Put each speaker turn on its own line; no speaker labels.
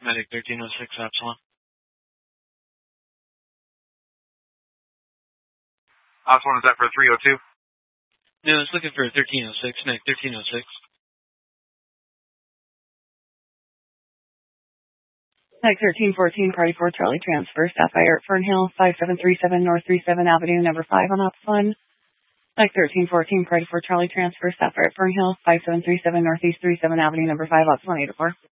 Medic 1306 Epsilon.
Osborne, is that for 302?
No, it's looking for 1306, Medic 1306.
Medic 1314, Party 4, Charlie transfer, Sapphire at Fernhill, 5737 North 37 Avenue, number 5 on Ops 1. Medic 1314, Party 4, Charlie transfer, Sapphire at Fernhill, 5737 Northeast 37 Avenue, number 5, Ops 184.